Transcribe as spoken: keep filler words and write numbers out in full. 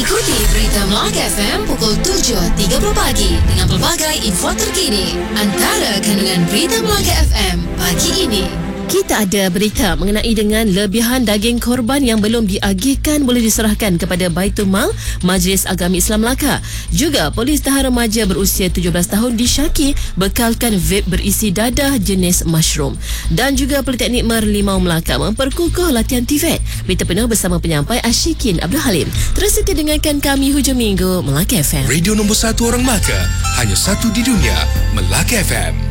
Ikuti berita Melaka F M pukul tujuh tiga puluh pagi dengan pelbagai info terkini. Antara kandungan berita Melaka F M pagi ini. Kita ada berita mengenai dengan lebihan daging korban yang belum diagihkan boleh diserahkan kepada Baitul Mal Majlis Agama Islam Melaka. Juga polis tahan remaja berusia tujuh belas tahun di Syaki bekalkan vape berisi dadah jenis mushroom. Dan juga Politeknik Merlimau Melaka memperkukuh latihan T V E T. Berita penuh bersama penyampai Ashikin Abdul Halim. Terus setia dengarkan kami hujung minggu Melaka F M. Radio nombor satu orang Melaka, hanya satu di dunia, Melaka F M.